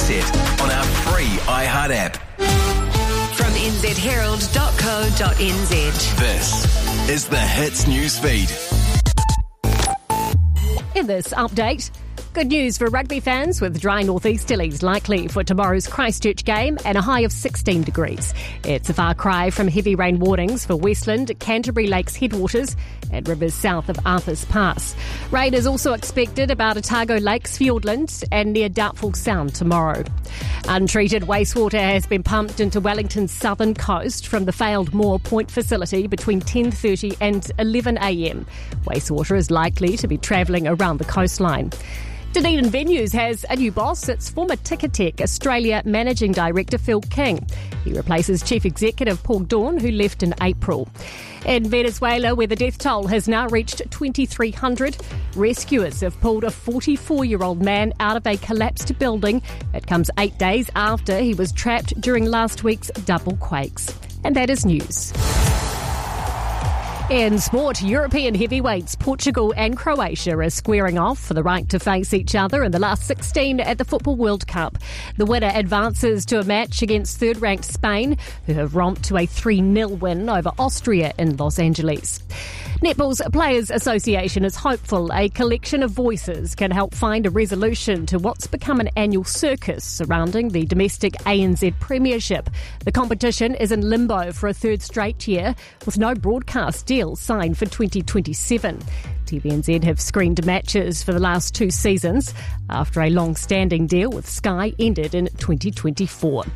Reset on our free iHeart app. From nzherald.co.nz. This is the Hits News Feed. In this update, good news for rugby fans with dry northeasterlies likely for tomorrow's Christchurch game and a high of 16 degrees. It's a far cry from heavy rain warnings for Westland, Canterbury Lakes headwaters and rivers south of Arthur's Pass. Rain is also expected about Otago Lakes, Fiordland and near Doubtful Sound tomorrow. Untreated wastewater has been pumped into Wellington's southern coast from the failed Moore Point facility between 10:30 and 11 a.m. Wastewater is likely to be travelling around the coastline. Dunedin Venues has a new boss. It's former Ticketek Australia Managing Director Phil King. He replaces Chief Executive Paul Dawn, who left in April. In Venezuela, where the death toll has now reached 2,300, rescuers have pulled a 44-year-old man out of a collapsed building. It comes 8 days after he was trapped during last week's double quakes. And that is news. In sport, European heavyweights Portugal and Croatia are squaring off for the right to face each other in the last 16 at the Football World Cup. The winner advances to a match against third-ranked Spain, who have romped to a 3-0 win over Austria in Los Angeles. Netball's Players Association is hopeful a collection of voices can help find a resolution to what's become an annual circus surrounding the domestic ANZ Premiership. The competition is in limbo for a third straight year, with no broadcast deal signed for 2027. TVNZ have screened matches for the last 2 seasons after a long-standing deal with Sky ended in 2024.